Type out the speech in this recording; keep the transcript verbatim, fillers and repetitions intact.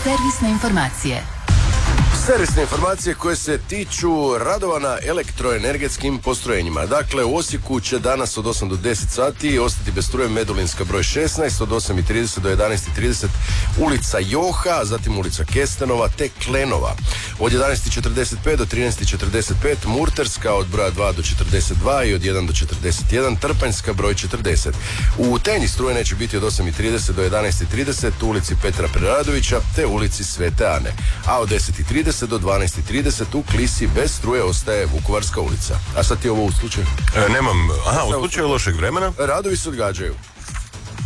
Servisne informacije. Servisne informacije koje se tiču radova na elektroenergetskim postrojenjima. Dakle, u Osijeku će danas od osam do deset sati ostati bez struje Medulinska broj šesnaest, od osam i trideset do jedanaest i trideset ulica Joha, zatim ulica Kestenova te Klenova. Od jedanaest i četrdeset pet do trinaest i četrdeset pet Murterska, od broja dva do četrdeset dva i od jedan do četrdeset jedan Trpanjska broj četrdeset. U Tenji struje neće biti od osam i trideset do jedanaest i trideset u ulici Petra Preradovića te ulici Svete Ane. A od deset i trideset do dvanaest i trideset u Klisi bez struje ostaje Vukovarska ulica. A sad ti ovo u slučaju? E, nemam, aha, u slučaju lošeg vremena? Radovi se odgađaju.